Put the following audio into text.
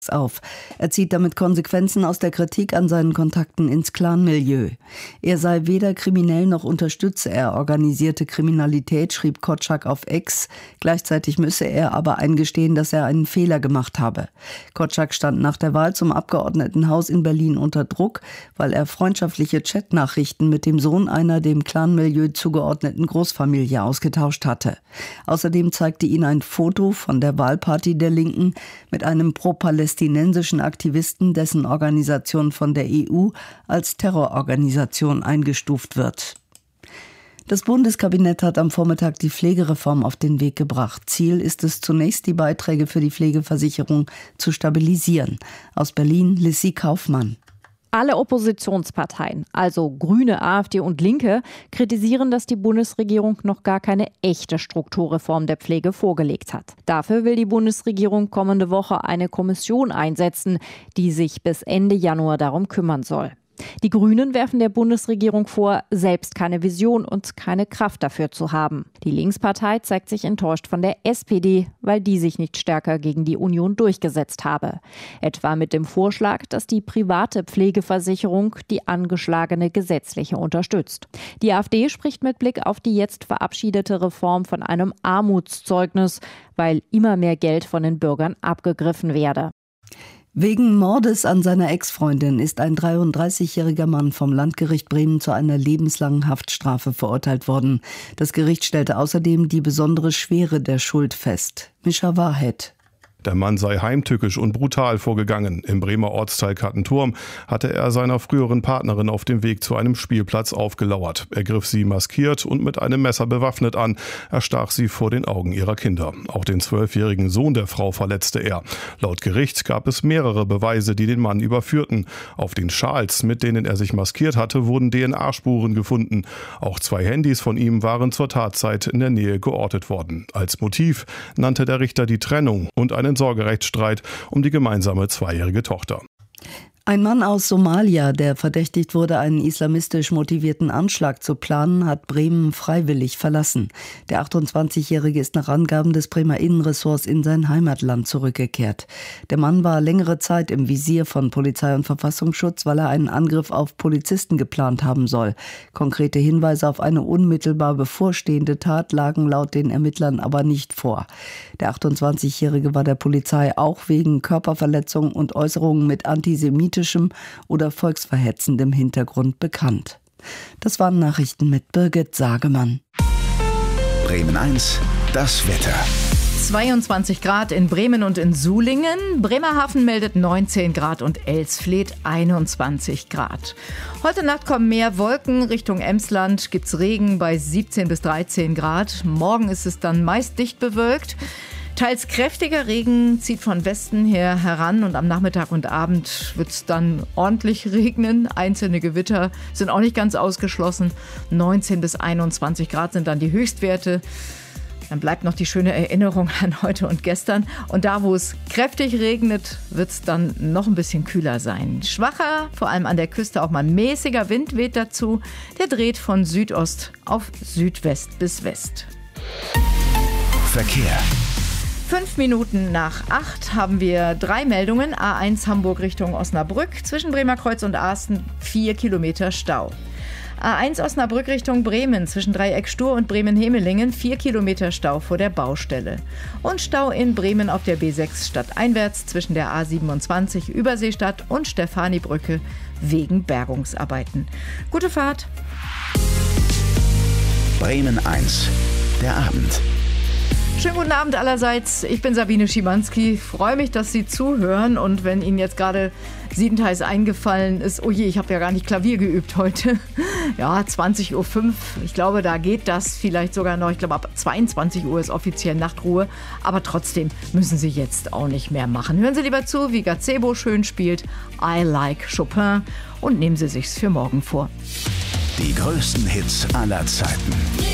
auf. Er zieht damit Konsequenzen aus der Kritik an seinen Kontakten ins Clan-Milieu. Er sei weder kriminell noch unterstütze er organisierte Kriminalität, schrieb Kotschak auf X. Gleichzeitig müsse er aber eingestehen, dass er einen Fehler gemacht habe. Kotschak stand nach der Wahl zum Abgeordnetenhaus in Berlin unter Druck, weil er freundschaftliche Chatnachrichten mit dem Sohn einer dem Clan-Milieu zugeordneten Großfamilie ausgetauscht hatte. Außerdem zeigte ihn ein Foto von der Wahlparty der Linken mit einem pro-palästinensischen Aktivisten, dessen Organisation von der EU als Terrororganisation eingestuft wird. Das Bundeskabinett hat am Vormittag die Pflegereform auf den Weg gebracht. Ziel ist es zunächst, die Beiträge für die Pflegeversicherung zu stabilisieren. Aus Berlin, Lissy Kaufmann. Alle Oppositionsparteien, also Grüne, AfD und Linke, kritisieren, dass die Bundesregierung noch gar keine echte Strukturreform der Pflege vorgelegt hat. Dafür will die Bundesregierung kommende Woche eine Kommission einsetzen, die sich bis Ende Januar darum kümmern soll. Die Grünen werfen der Bundesregierung vor, selbst keine Vision und keine Kraft dafür zu haben. Die Linkspartei zeigt sich enttäuscht von der SPD, weil die sich nicht stärker gegen die Union durchgesetzt habe. Etwa mit dem Vorschlag, dass die private Pflegeversicherung die angeschlagene gesetzliche unterstützt. Die AfD spricht mit Blick auf die jetzt verabschiedete Reform von einem Armutszeugnis, weil immer mehr Geld von den Bürgern abgegriffen werde. Wegen Mordes an seiner Ex-Freundin ist ein 33-jähriger Mann vom Landgericht Bremen zu einer lebenslangen Haftstrafe verurteilt worden. Das Gericht stellte außerdem die besondere Schwere der Schuld fest. Mischa Wahrheit. Der Mann sei heimtückisch und brutal vorgegangen. Im Bremer Ortsteil Kattenturm hatte er seiner früheren Partnerin auf dem Weg zu einem Spielplatz aufgelauert. Er griff sie maskiert und mit einem Messer bewaffnet an. Er stach sie vor den Augen ihrer Kinder. Auch den 12-jährigen Sohn der Frau verletzte er. Laut Gericht gab es mehrere Beweise, die den Mann überführten. Auf den Schals, mit denen er sich maskiert hatte, wurden DNA-Spuren gefunden. Auch 2 Handys von ihm waren zur Tatzeit in der Nähe geortet worden. Als Motiv nannte der Richter die Trennung und einen Sorgerechtsstreit um die gemeinsame 2-jährige Tochter. Ein Mann aus Somalia, der verdächtigt wurde, einen islamistisch motivierten Anschlag zu planen, hat Bremen freiwillig verlassen. Der 28-Jährige ist nach Angaben des Bremer Innenressorts in sein Heimatland zurückgekehrt. Der Mann war längere Zeit im Visier von Polizei und Verfassungsschutz, weil er einen Angriff auf Polizisten geplant haben soll. Konkrete Hinweise auf eine unmittelbar bevorstehende Tat lagen laut den Ermittlern aber nicht vor. Der 28-Jährige war der Polizei auch wegen Körperverletzung und Äußerungen mit antisemitischem oder volksverhetzendem Hintergrund bekannt. Das waren Nachrichten mit Birgit Sagemann. Bremen 1, das Wetter. 22 Grad in Bremen und in Sulingen. Bremerhaven meldet 19 Grad und Elsfleth 21 Grad. Heute Nacht kommen mehr Wolken. Richtung Emsland gibt's Regen bei 17 bis 13 Grad. Morgen ist es dann meist dicht bewölkt. Teils kräftiger Regen zieht von Westen her heran und am Nachmittag und Abend wird es dann ordentlich regnen. Einzelne Gewitter sind auch nicht ganz ausgeschlossen. 19 bis 21 Grad sind dann die Höchstwerte. Dann bleibt noch die schöne Erinnerung an heute und gestern. Und da, wo es kräftig regnet, wird es dann noch ein bisschen kühler sein. Schwacher, vor allem an der Küste auch mal mäßiger Wind weht dazu. Der dreht von Südost auf Südwest bis West. Verkehr. 5 Minuten nach 8 haben wir 3 Meldungen. A1 Hamburg Richtung Osnabrück. Zwischen Bremerkreuz und Asten 4 Kilometer Stau. A1 Osnabrück Richtung Bremen. Zwischen Dreieck Stur und Bremen-Hemelingen 4 Kilometer Stau vor der Baustelle. Und Stau in Bremen auf der B6 stadteinwärts zwischen der A27 Überseestadt und Stefanibrücke wegen Bergungsarbeiten. Gute Fahrt. Bremen 1, der Abend. Schönen guten Abend allerseits. Ich bin Sabine Schimanski. Freue mich, dass Sie zuhören. Und wenn Ihnen jetzt gerade siebenteils eingefallen ist, oh je, ich habe ja gar nicht Klavier geübt heute. Ja, 20.05 Uhr. Ich glaube, da geht das vielleicht sogar noch. Ich glaube, ab 22 Uhr ist offiziell Nachtruhe. Aber trotzdem müssen Sie jetzt auch nicht mehr machen. Hören Sie lieber zu, wie Gazebo schön spielt. I Like Chopin. Und nehmen Sie sich's für morgen vor. Die größten Hits aller Zeiten.